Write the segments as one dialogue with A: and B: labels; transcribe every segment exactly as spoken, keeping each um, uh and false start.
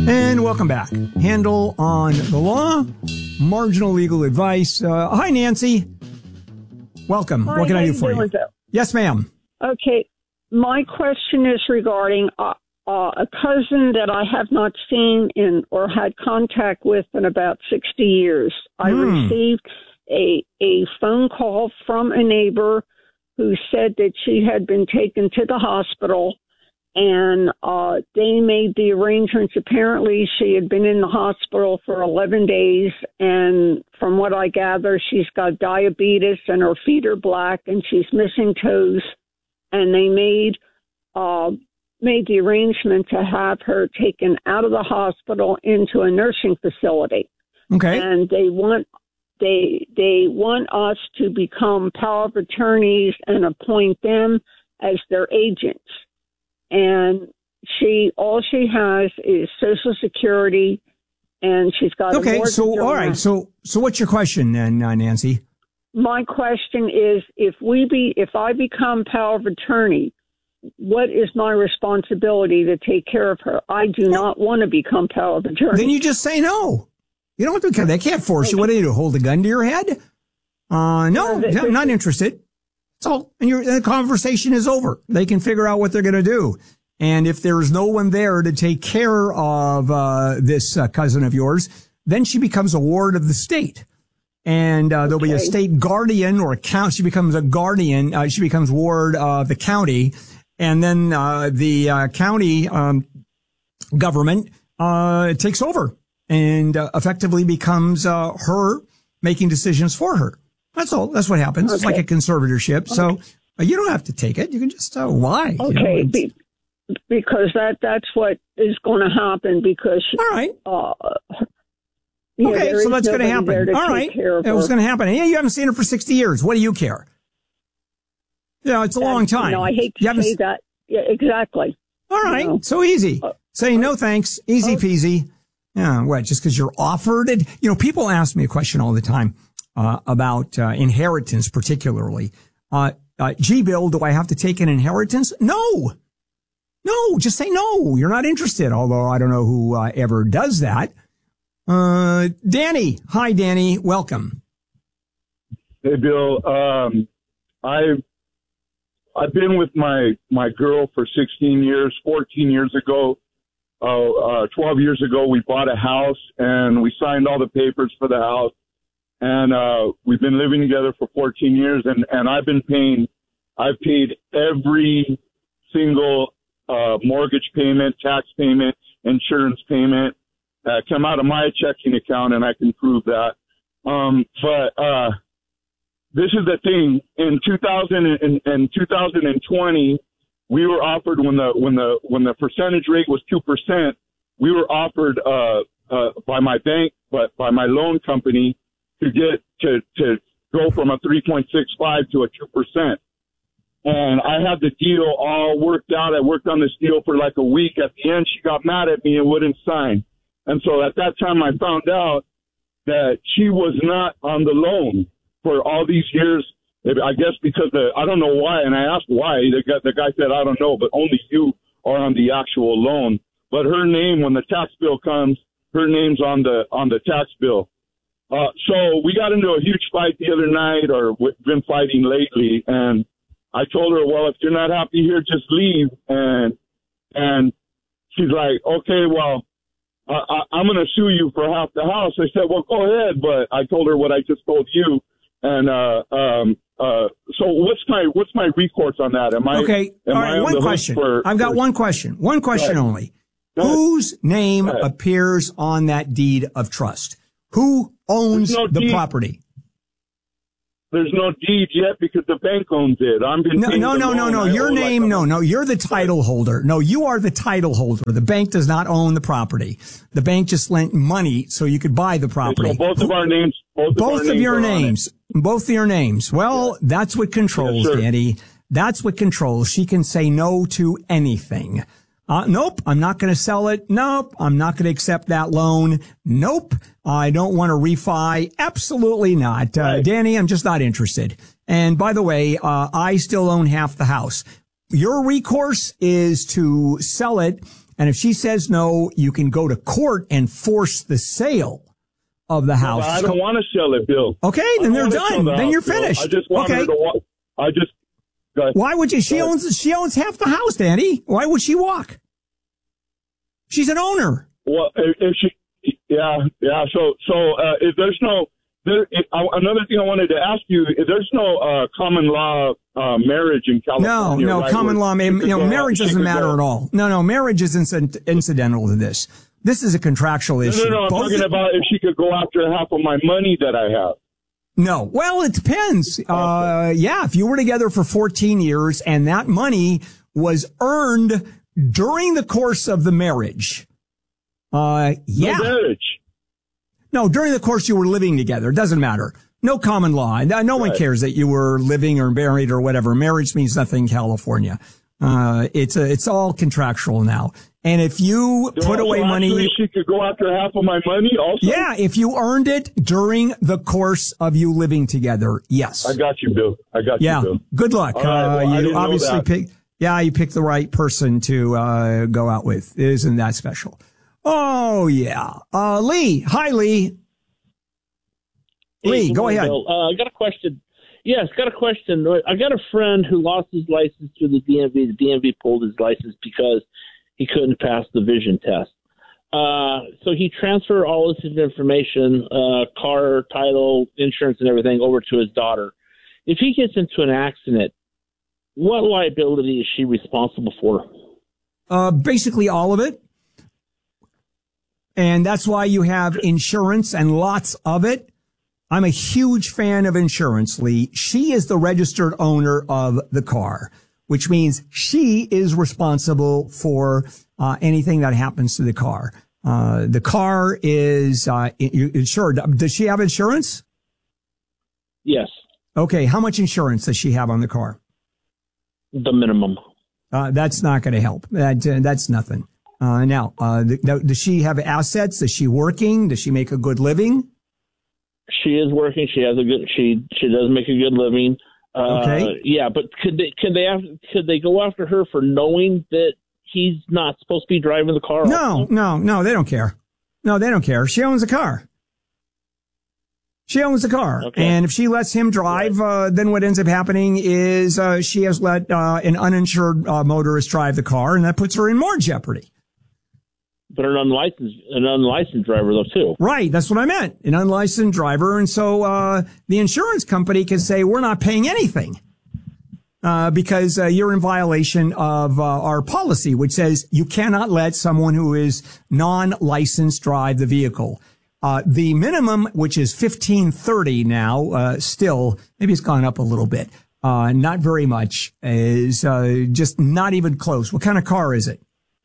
A: And welcome back. Handel on the law, marginal legal advice. Uh, hi, Nancy. Welcome.
B: Hi,
A: what can I do for you?
B: Joe?
A: Yes, ma'am.
B: Okay. My question is regarding uh, uh, a cousin that I have not seen in or had contact with in about sixty years. I
A: Hmm.
B: received a, a phone call from a neighbor who said that she had been taken to the hospital. And uh, they made the arrangements. Apparently, she had been in the hospital for eleven days. And from what I gather, she's got diabetes and her feet are black and she's missing toes. And they made uh, made the arrangement to have her taken out of the hospital into a nursing facility.
A: Okay.
B: And they want they they want us to become power of attorneys and appoint them as their agents. And she, all she has is Social Security, and she's got
A: Okay.
B: a mortgage.
A: So, all
B: on
A: right.
B: her.
A: So, so what's your question then, uh, Nancy?
B: My question is, if we be, if I become power of attorney, what is my responsibility to take care of her? I do not want to become power of attorney.
A: Then you just say no. You don't have to. They can't force you. What do you do? Hold a gun to your head? Uh, no,
B: Yeah,
A: I'm not interested. So, and your the conversation is over. They can figure out what they're going to do. And if there's no one there to take care of uh, this uh, cousin of yours, then she becomes a ward of the state. And uh, there'll be a
B: Okay.
A: state guardian or a count. She becomes a guardian. Uh, she becomes ward of the county. And then uh, the uh, county um, government uh, takes over and uh, effectively becomes uh, her making decisions for her. That's all. That's what happens. It's like
B: Okay.
A: a conservatorship. So
B: Okay.
A: uh, you don't have to take it. You can just, uh, why? You know,
B: Okay,
A: it's-
B: be, because that that's what is going to happen. Because
A: all right.
B: uh, yeah,
A: Okay.
B: there
A: So
B: is
A: that's going to
B: nobody there
A: happen.
B: to
A: All
B: take
A: right.
B: care of
A: It was
B: her.
A: going to happen. Yeah, you haven't seen her for sixty years. What do you care? You know, it's a
B: That-
A: long time.
B: No, I hate
A: You
B: to
A: haven't
B: say
A: s-
B: that. Yeah, exactly.
A: All right.
B: No.
A: So easy.
B: Uh,
A: Say no thanks. Easy
B: uh,
A: peasy. Yeah. What? Just because you're offered it? You know, people ask me a question all the time uh, about uh, inheritance, particularly. Uh, uh, gee, Bill, do I have to take an inheritance? No. No. Just say no. You're not interested. Although I don't know who uh, ever does that. Uh, Danny. Hi, Danny. Welcome.
C: Hey, Bill. Um, I've I've been with my my girl for sixteen years. fourteen years ago, uh, uh, twelve years ago, we bought a house and we signed all the papers for the house. And uh, we've been living together for fourteen years. And, and I've been paying. I've paid every single uh, mortgage payment, tax payment, insurance payment. Uh, come out of my checking account, and I can prove that. Um, but uh, this is the thing. In two thousand and, and two thousand twenty, we were offered when the when the when the percentage rate was two percent. We were offered uh, uh, by my bank, but by my loan company, to get to to go from a three point six five to a two percent. And I had the deal all worked out. I worked on this deal for like a week. At the end, she got mad at me and wouldn't sign. And so at that time, I found out that she was not on the loan for all these years. I guess because the, I don't know why. And I asked why. The guy, the guy said, I don't know, but only you are on the actual loan. But her name, when the tax bill comes, her name's on the, on the tax bill. Uh, so we got into a huge fight the other night, or we've been fighting lately. And I told her, well, if you're not happy here, just leave. And, and she's like, okay, well, I, I, I'm going to sue you for half the house. I said, well, go ahead. But I told her what I just told you. And, uh, um, uh, so what's my, what's my recourse on that? Am I,
A: Okay.
C: am
A: All
C: I
A: right.
C: on
A: One
C: the hook
A: question.
C: for-
A: I've got
C: for-
A: one question. One question
C: Go ahead.
A: only.
C: Go ahead.
A: Whose name
C: Go ahead.
A: appears on that deed of trust? Who owns
C: There's no
A: the
C: deed.
A: property?
C: There's no deed yet because the bank owns it. I'm been
A: No,
C: paying
A: no,
C: the
A: no, no,
C: loan.
A: no.
C: I
A: Your
C: owe like
A: name,
C: a-
A: no, no. You're the title holder. No, you are the title holder. The bank does not own the property. The bank just lent money so you could buy the property.
C: So both of our names, both,
A: Both
C: of, our
A: of your
C: names are on it.
A: names. Both of your names. Well, that's what controls,
C: Yes, sir.
A: Danny. That's what controls. She can say no to anything. Uh, nope, I'm not going to sell it. Nope, I'm not going to accept that loan. Nope, I don't want to refi. Absolutely not. Uh,
C: Right.
A: Danny, I'm just not interested. And by the way, uh, I still own half the house. Your recourse is to sell it And if she says no, you can go to court and force the sale of the house.
C: Well, I don't want to sell it, Bill.
A: Okay, then they're done. The then house, you're finished.
C: Bill. I just want
A: okay.
C: her to walk. I just.
A: Why would you? She owns. She owns half the house, Danny. Why would she walk? She's an owner.
C: Well, if, if she, yeah, yeah. So, so uh, if there's no, there. If, uh, another thing I wanted to ask you: if there's no uh, common law uh, marriage in California.
A: No, no,
C: right,
A: common law. You know, marriage doesn't matter at all. No, no, marriage is inc- incidental to this. This is a contractual issue.
C: No, no, no. I'm Both talking about if she could go after half of my money that I have.
A: No. Well, it depends. Uh, yeah, if you were together for fourteen years and that money was earned during the course of the marriage. Uh, yeah.
C: No marriage.
A: No, during the course you were living together. It doesn't matter. No common law. No right. one cares that you were living or married or whatever. Marriage means nothing in California. Uh, it's a, it's all contractual now. And if you so, put away
C: so
A: money,
C: she could go after half of my money also?
A: Yeah, if you earned it during the course of you living together, yes.
C: I got you, Bill. I got
A: yeah.
C: you, Bill.
A: Good luck.
C: Right, well,
A: uh, you obviously picked, yeah, you picked the right person to, uh, go out with. Isn't that special? Oh, yeah. Uh, Lee. Hi, Lee.
D: Hey,
A: Lee, go
D: morning,
A: ahead.
D: Bill. Uh, I got a question. Yes, got a question. I got a friend who lost his license to the D M V. The D M V pulled his license because he couldn't pass the vision test. Uh, so he transferred all of his information, uh, car, title, insurance, and everything over to his daughter. If he gets into an accident, what liability is she responsible for?
A: Uh, basically all of it. And that's why you have insurance and lots of it. I'm a huge fan of insurance, Lee. She is the registered owner of the car, which means she is responsible for uh, anything that happens to the car. Uh, the car is uh, insured. Does she have insurance?
D: Yes.
A: Okay. How much insurance does she have on the car?
D: The minimum.
A: Uh, that's not going to help. That, uh, that's nothing. Uh, now, uh, th- does she have assets? Is she working? Does she make a good living?
D: She is working. She has a good. She she does make a good living. Uh,
A: okay.
D: Yeah, but could they could they have, could they go after her for knowing that he's not supposed to be driving the car?
A: No,
D: also?
A: no, no. They don't care. No, they don't care. She owns a car. She owns the car. Okay. And if she lets him drive, uh, then what ends up happening is uh, she has let uh, an uninsured uh, motorist drive the car, and that puts her in more jeopardy.
D: But an unlicensed, an unlicensed driver, though, too.
A: Right. That's what I meant. An unlicensed driver. And so, uh, the insurance company can say, we're not paying anything, uh, because, uh, you're in violation of, uh, our policy, which says you cannot let someone who is non-licensed drive the vehicle. Uh, the minimum, which is fifteen thirty now, uh, still, maybe it's gone up a little bit, uh, not very much, is, uh, just not even close. What kind of car is it?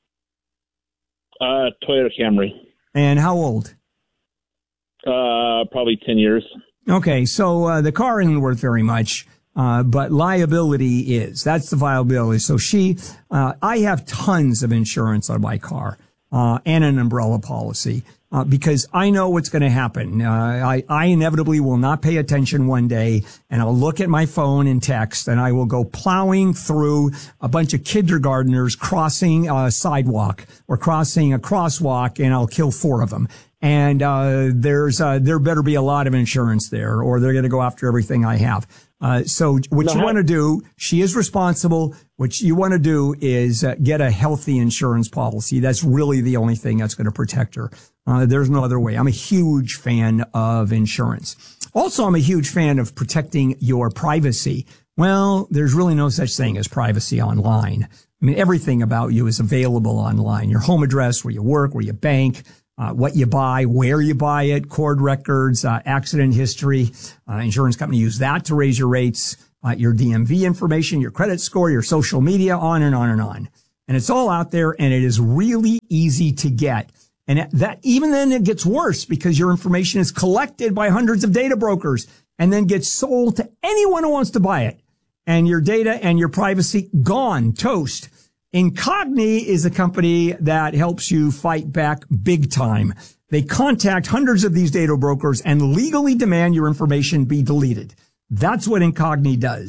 D: Uh, Toyota Camry.
A: And how old?
D: Uh, probably ten years.
A: Okay, so uh, the car isn't worth very much, uh, but liability is. That's the viability. So she, uh, I have tons of insurance on my car uh, and an umbrella policy uh, because I know what's going to happen. Uh, I, I inevitably will not pay attention one day, and I'll look at my phone and text, and I will go plowing through a bunch of kindergartners crossing a sidewalk or crossing a crosswalk, and I'll kill four of them. And uh there's uh there better be a lot of insurance there, or they're going to go after everything I have. Uh so what no, you want to do, she is responsible. What you want to do is uh, get a healthy insurance policy. That's really the only thing that's going to protect her. Uh there's no other way. I'm a huge fan of insurance. Also, I'm a huge fan of protecting your privacy. Well, there's really no such thing as privacy online. I mean, everything about you is available online. Your home address, where you work, where you bank, Uh, what you buy, where you buy it, cord records, uh, accident history. Uh, insurance company use that to raise your rates, uh, your D M V information, your credit score, your social media, on and on and on. And it's all out there, and it is really easy to get. And that, even then it gets worse because your information is collected by hundreds of data brokers and then gets sold to anyone who wants to buy it. And your data and your privacy gone, toast. Incogni is a company that helps you fight back big time. They contact hundreds of these data brokers and legally demand your information be deleted. That's what Incogni does.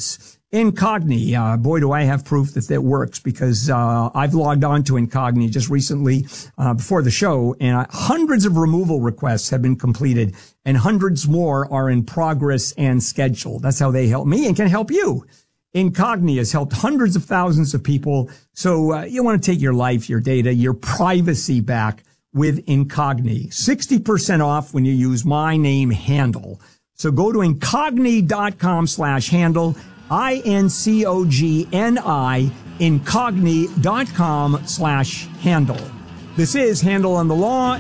A: Incogni, uh, boy, do I have proof that that works, because uh, I've logged on to Incogni just recently uh, before the show, and uh, hundreds of removal requests have been completed, and hundreds more are in progress and scheduled. That's how they help me and can help you. Incogni has helped hundreds of thousands of people, so uh, you want to take your life, your data, your privacy back with Incogni. sixty percent off when you use my name, Handel. So go to incogni.com slash handle. I N C O G N I, incogni.com slash handle. This is Handel on the Law.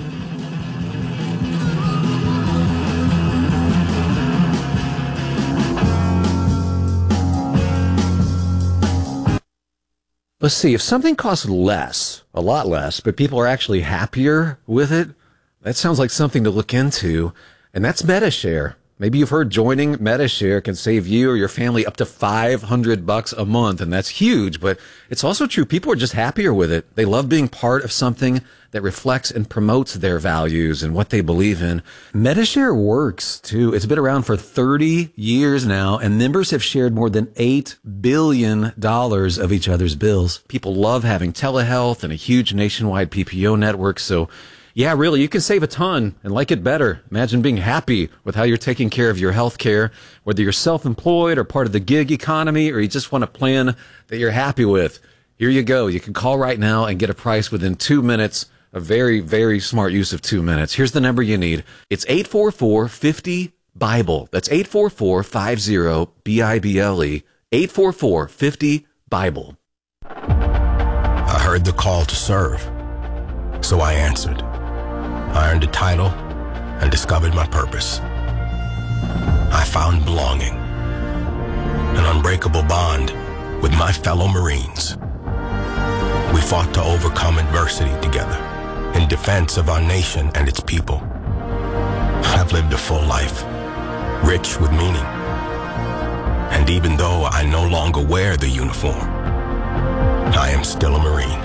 E: Let's see, if something costs less, a lot less, but people are actually happier with it, that sounds like something to look into, and that's Medi-Share. Maybe you've heard joining Medi-Share can save you or your family up to five hundred bucks a month, and that's huge, but it's also true. People are just happier with it. They love being part of something that reflects and promotes their values and what they believe in. Medi-Share works, too. It's been around for thirty years now, and members have shared more than eight billion dollars of each other's bills. People love having telehealth and a huge nationwide P P O network, so yeah, really, you can save a ton and like it better. Imagine being happy with how you're taking care of your health care, whether you're self-employed or part of the gig economy, or you just want a plan that you're happy with. Here you go. You can call right now and get a price within two minutes. A very, very smart use of two minutes. Here's the number you need. It's eight four four, five zero, BIBLE. That's eight four four, five zero, B I B L E. eight four four, five zero, BIBLE.
F: I heard the call to serve, so I answered. I earned a title and discovered my purpose. I found belonging, an unbreakable bond with my fellow Marines. We fought to overcome adversity together in defense of our nation and its people. I've lived a full life, rich with meaning. And even though I no longer wear the uniform, I am still a Marine.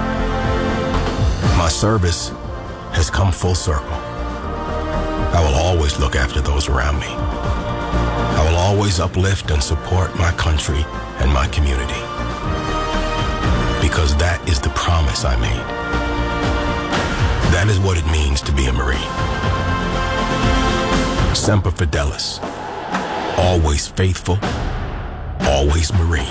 F: My service has come full circle. I will always look after those around me. I will always uplift and support my country and my community. Because that is the promise I made. That is what it means to be a Marine. Semper Fidelis. Always faithful. Always Marine.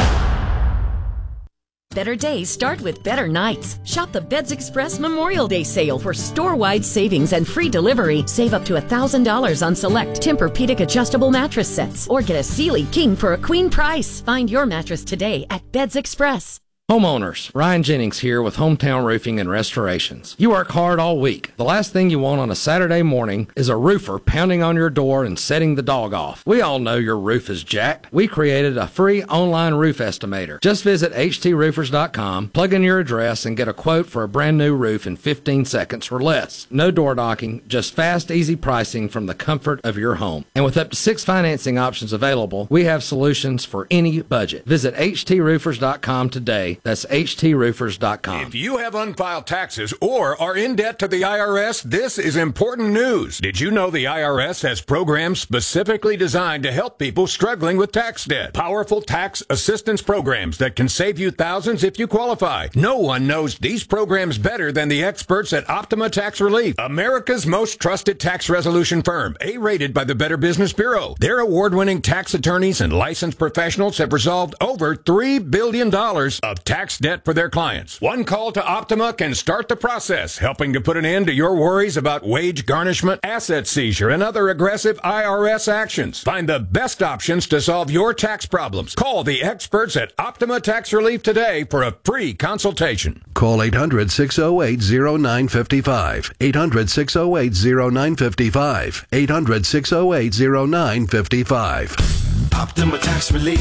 G: Better days start with better nights. Shop the Beds Express Memorial Day sale for store-wide savings and free delivery. Save up to one thousand dollars on select Tempur-Pedic adjustable mattress sets or get a Sealy King for a queen price. Find your mattress today at Beds Express.
H: Homeowners, Ryan Jennings here with Hometown Roofing and Restorations. You work hard all week. The last thing you want on a Saturday morning is a roofer pounding on your door and setting the dog off. We all know your roof is jacked. We created a free online roof estimator. Just visit H T roofers dot com, plug in your address, and get a quote for a brand new roof in fifteen seconds or less. No door knocking, just fast, easy pricing from the comfort of your home. And with up to six financing options available, we have solutions for any budget. Visit H T roofers dot com today. That's H T roofers dot com.
I: If you have unfiled taxes or are in debt to the I R S, this is important news. Did you know the I R S has programs specifically designed to help people struggling with tax debt? Powerful tax assistance programs that can save you thousands if you qualify. No one knows these programs better than the experts at Optima Tax Relief, America's most trusted tax resolution firm, A-rated by the Better Business Bureau. Their award-winning tax attorneys and licensed professionals have resolved over three billion dollars of tax debt for their clients. One call to Optima can start the process, helping to put an end to your worries about wage garnishment, asset seizure, and other aggressive I R S actions. Find the best options to solve your tax problems. Call the experts at Optima Tax Relief today for a free consultation.
J: Call eight hundred, six oh eight, oh nine five five. eight hundred, six oh eight, oh nine five five. eight hundred, six oh eight, oh nine five five.
F: Optima Tax Relief.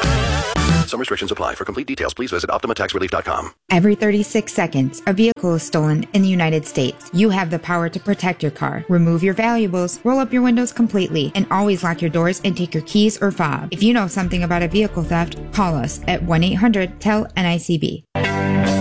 J: Some restrictions apply. For complete details, please visit optima tax relief dot com.
K: Every thirty-six seconds, a vehicle is stolen in the United States. You have the power to protect your car. Remove your valuables, roll up your windows completely, and always lock your doors and take your keys or fob. If you know something about a vehicle theft, call us at one eight hundred, T E L N I C B.